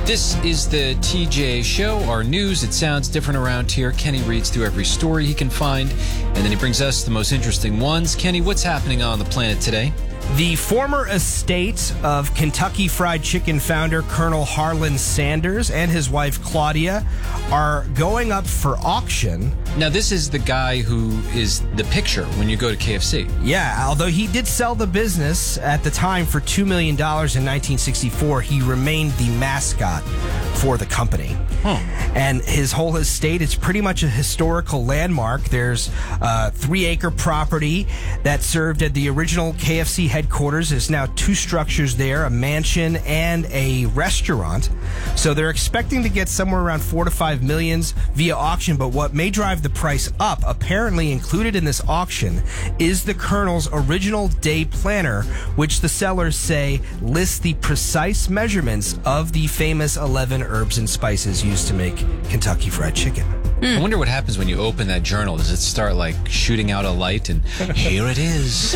This is the TJ Show, our news. It sounds different around here. Kenny reads through every story he can find, and then he brings us the most interesting ones. Kenny, what's happening on the planet today? The former estate of Kentucky Fried Chicken founder Colonel Harlan Sanders and his wife Claudia are going up for auction. Now, this is the guy who is the picture when you go to KFC. Yeah, although he did sell the business at the time for $2 million in 1964, he remained the mascot for the company. And his whole estate is pretty much a historical landmark. There's a 3-acre property that served at the original KFC headquarters. There's now 2 structures there, a mansion and a restaurant. So they're expecting to get somewhere around 4 to 5 millions via auction. But what may drive the price up, apparently included in this auction, is the Colonel's original day planner, which the sellers say lists the precise measurements of the famous 11 herbs and spices used to make Kentucky Fried Chicken. I wonder what happens when you open that journal. Does it start like shooting out a light and here it is?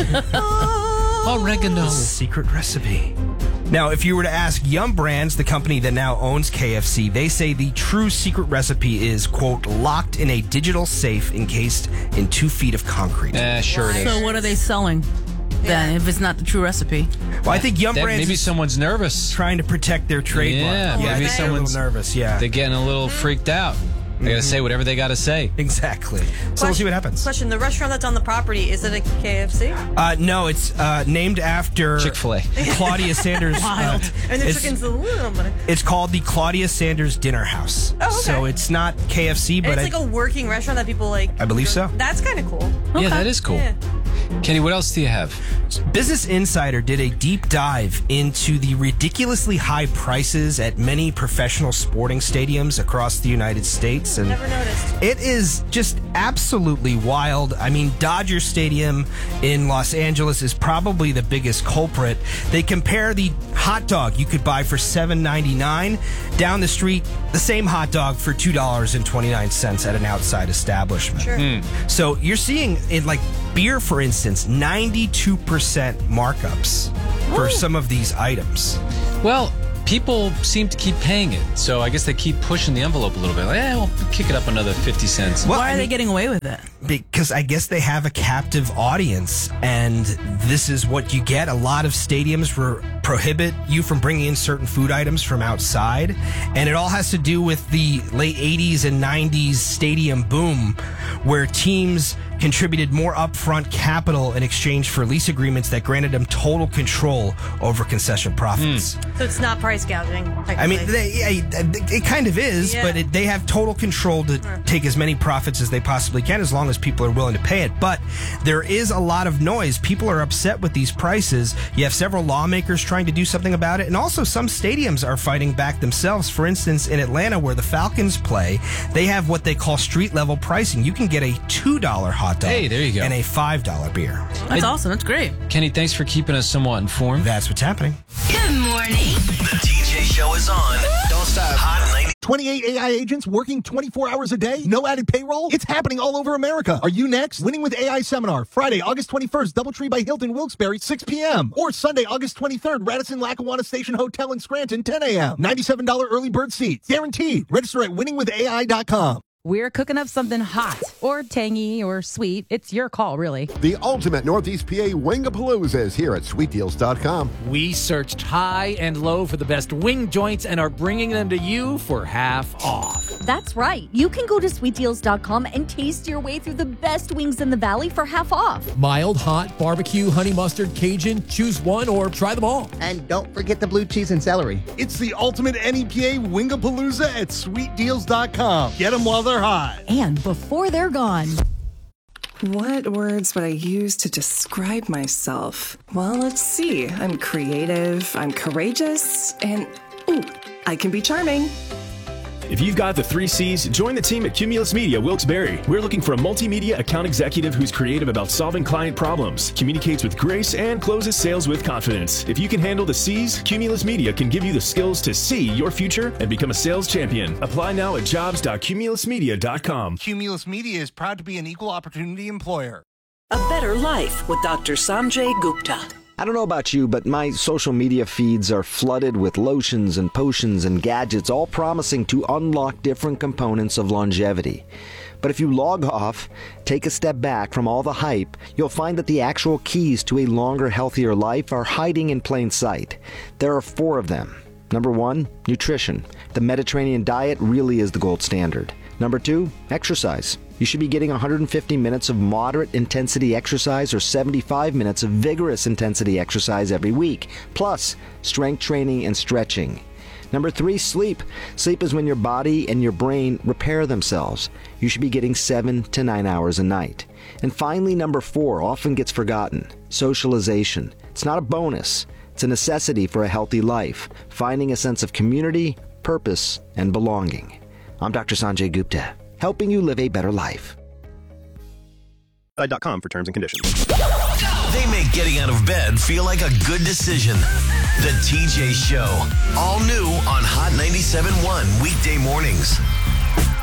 Oregano. Secret recipe. Now, if you were to ask Yum Brands, the company that now owns KFC, they say the true secret recipe is, quote, locked in a digital safe encased in 2 feet of concrete. Sure it is. So what are they selling then if it's not the true recipe? Well, I think Yum Brands maybe is someone nervous. trying to protect their trademark. Yeah, maybe they're someone's a little nervous, yeah. They're getting a little freaked out. They got to say whatever they got to say. Exactly. So we'll see what happens. Question, the restaurant that's on the property, is it a KFC? No, it's named after Chick-fil-A. Claudia Sanders. Wild. And the chicken's a little bit. It's called the Claudia Sanders Dinner House. Oh, okay. So it's not KFC, And but it's like a working restaurant that people like. I believe so. That's kind of cool. Yeah, that is cool. Yeah. Kenny, what else do you have? Business Insider did a deep dive into the ridiculously high prices at many professional sporting stadiums across the United States. And Never noticed. it is just absolutely wild. I mean, Dodger Stadium in Los Angeles is probably the biggest culprit. They compare the hot dog you could buy for $7.99 down the street, the same hot dog for $2.29 at an outside establishment. Sure. So you're seeing in like beer, for instance, 92% markups for some of these items. Well, people seem to keep paying it, so I guess they keep pushing the envelope a little bit. Like, we'll kick it up another 50 cents. Well, Why are they getting away with it? Because I guess they have a captive audience, and this is what you get. A lot of stadiums prohibit you from bringing in certain food items from outside, and it all has to do with the late 80s and 90s stadium boom, where teams contributed more upfront capital in exchange for lease agreements that granted them total control over concession profits. So it's not price gouging. I mean, it kind of is, but they have total control to take as many profits as they possibly can as long as people are willing to pay it. But there is a lot of noise. People are upset with these prices. You have several lawmakers trying to do something about it, and also some stadiums are fighting back themselves. For instance, in Atlanta, where the Falcons play, they have what they call street-level pricing. You can get a $2 hot dog Hey, there you go. and a $5 beer. That's awesome. That's great. Kenny, thanks for keeping us somewhat informed. That's what's happening. Good morning. The TJ Show is on. Don't stop. Hot 90. 28 AI agents working 24 hours a day? No added payroll? It's happening all over America. Are you next? Winning with AI seminar, Friday, August 21st, Doubletree by Hilton Wilkes-Barre, 6 p.m. Or Sunday, August 23rd, Radisson Lackawanna Station Hotel in Scranton, 10 a.m. $97 early bird seats. Guaranteed. Register at winningwithai.com. We're cooking up something hot or tangy or sweet. It's your call, really. The ultimate Northeast PA Wingapalooza is here at sweetdeals.com. We searched high and low for the best wing joints and are bringing them to you for half off. That's right. You can go to sweetdeals.com and taste your way through the best wings in the valley for half off. Mild, hot, barbecue, honey mustard, Cajun, choose one or try them all. And don't forget the blue cheese and celery. It's the ultimate NEPA Wingapalooza at sweetdeals.com. Get them while they're hot. And before they're gone. What words would I use to describe myself? Well, let's see. I'm creative, I'm courageous, and I can be charming. If you've got the 3 C's, join the team at Cumulus Media Wilkes-Barre. We're looking for a multimedia account executive who's creative about solving client problems, communicates with grace, and closes sales with confidence. If you can handle the C's, Cumulus Media can give you the skills to see your future and become a sales champion. Apply now at jobs.cumulusmedia.com. Cumulus Media is proud to be an equal opportunity employer. A better life with Dr. Sanjay Gupta. I don't know about you, but my social media feeds are flooded with lotions and potions and gadgets, all promising to unlock different components of longevity. But if you log off, take a step back from all the hype, you'll find that the actual keys to a longer, healthier life are hiding in plain sight. There are 4 of them. Number 1, nutrition. The Mediterranean diet really is the gold standard. Number 2, exercise. You should be getting 150 minutes of moderate intensity exercise or 75 minutes of vigorous intensity exercise every week, plus strength training and stretching. Number 3, sleep. Sleep is when your body and your brain repair themselves. You should be getting 7 to 9 hours a night. And finally, number 4 often gets forgotten, socialization. It's not a bonus. It's a necessity for a healthy life, finding a sense of community, purpose, and belonging. I'm Dr. Sanjay Gupta, helping you live a better life. .com for terms and conditions. They make getting out of bed feel like a good decision. The TJ Show. All new on Hot 97.1 weekday mornings.